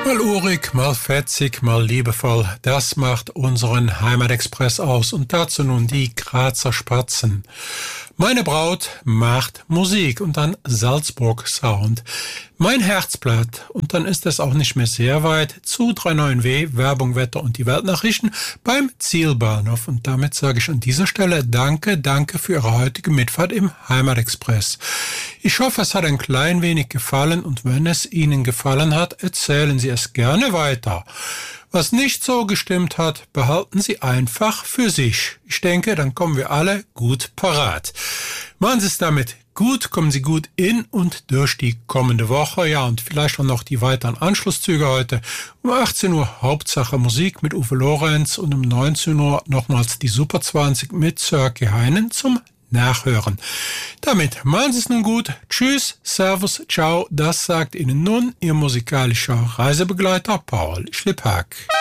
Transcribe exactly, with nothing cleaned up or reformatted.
Mal urig, mal fetzig, mal liebevoll, das macht unseren Heimatexpress aus und dazu nun die Grazer Spatzen. Meine Braut macht Musik und dann Salzburg Sound. Mein Herzblatt und dann ist es auch nicht mehr sehr weit zu drei neun W, Werbung, Wetter und die Weltnachrichten beim Zielbahnhof. Und damit sage ich an dieser Stelle Danke, danke für Ihre heutige Mitfahrt im Heimatexpress. Ich hoffe, es hat ein klein wenig gefallen und wenn es Ihnen gefallen hat, erzählen Sie es gerne weiter. Was nicht so gestimmt hat, behalten Sie einfach für sich. Ich denke, dann kommen wir alle gut parat. Machen Sie es damit gut, kommen Sie gut in und durch die kommende Woche. Ja, und vielleicht auch noch die weiteren Anschlusszüge heute. Um achtzehn Uhr Hauptsache Musik mit Uwe Lorenz und um neunzehn Uhr nochmals die Super zwanzig mit Sörki Heinen zum Nachhören. Damit machen Sie es nun gut. Tschüss, Servus, ciao. Das sagt Ihnen nun Ihr musikalischer Reisebegleiter Paul Schlipphack.